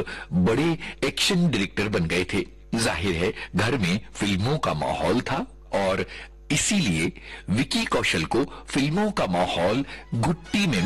बड़े action director बन गए थे। जाहिर है घर में फिल्मों का माहौल था और इसीलिए विकी कौशल को फिल्मों का माहौल गुट्टी में